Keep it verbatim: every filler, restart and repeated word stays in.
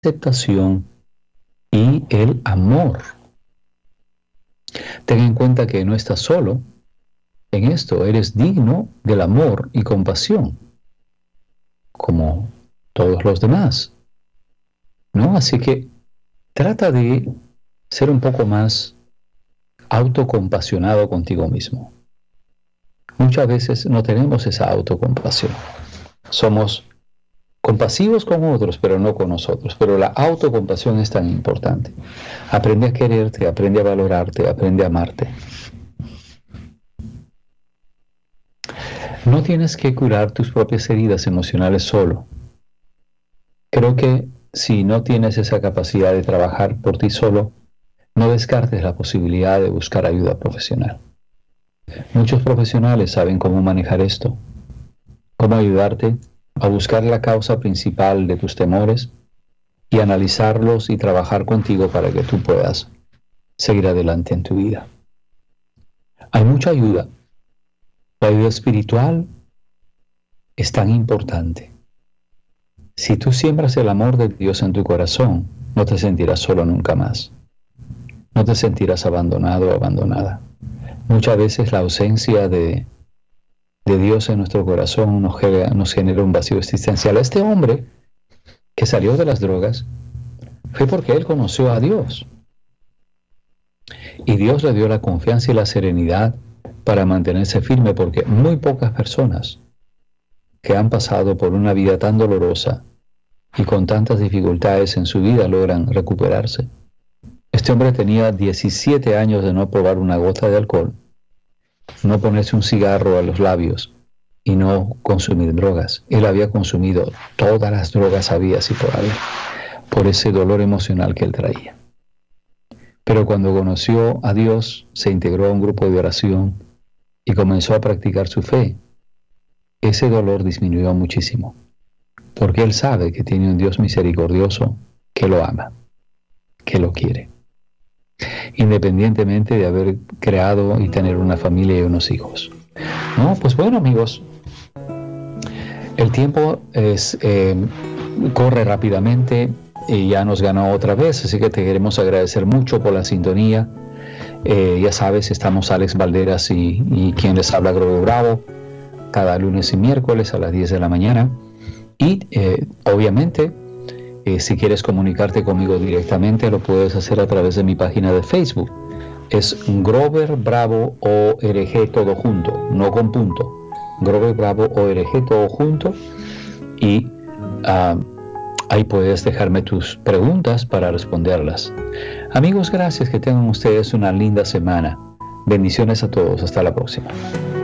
aceptación y el amor. Ten en cuenta que no estás solo en esto, eres digno del amor y compasión, como todos los demás, ¿no? Así que trata de ser un poco más autocompasionado contigo mismo. Muchas veces no tenemos esa autocompasión. Somos compasivos con otros, pero no con nosotros. Pero la autocompasión es tan importante. Aprende a quererte, aprende a valorarte, aprende a amarte. No tienes que curar tus propias heridas emocionales solo. Creo que si no tienes esa capacidad de trabajar por ti solo, no descartes la posibilidad de buscar ayuda profesional. Muchos profesionales saben cómo manejar esto, cómo ayudarte a buscar la causa principal de tus temores y analizarlos y trabajar contigo para que tú puedas seguir adelante en tu vida. Hay mucha ayuda. La ayuda espiritual es tan importante. Si tú siembras el amor de Dios en tu corazón, no te sentirás solo nunca más. No te sentirás abandonado o abandonada. Muchas veces la ausencia de, de Dios en nuestro corazón nos genera, nos genera un vacío existencial. Este hombre que salió de las drogas fue porque él conoció a Dios. Y Dios le dio la confianza y la serenidad para mantenerse firme, porque muy pocas personas que han pasado por una vida tan dolorosa y con tantas dificultades en su vida logran recuperarse. Este hombre tenía diecisiete años de no probar una gota de alcohol, no ponerse un cigarro a los labios y no consumir drogas. Él había consumido todas las drogas habidas y por haber, por ese dolor emocional que él traía. Pero cuando conoció a Dios, se integró a un grupo de oración y comenzó a practicar su fe. Ese dolor disminuyó muchísimo, porque él sabe que tiene un Dios misericordioso que lo ama, que lo quiere, independientemente de haber creado y tener una familia y unos hijos. No, pues bueno, amigos, el tiempo es, eh, corre rápidamente y ya nos ganó otra vez, así que te queremos agradecer mucho por la sintonía. Eh, ya sabes, estamos Alex Valderas y, y quien les habla, Grover Bravo, cada lunes y miércoles a las diez de la mañana. Y eh, obviamente, eh, si quieres comunicarte conmigo directamente, lo puedes hacer a través de mi página de Facebook. Es Grover Bravo O R G, todo junto, no con punto. Grover Bravo O R G, todo junto. Y uh, ahí puedes dejarme tus preguntas para responderlas. Amigos, gracias, que tengan ustedes una linda semana. Bendiciones a todos, hasta la próxima.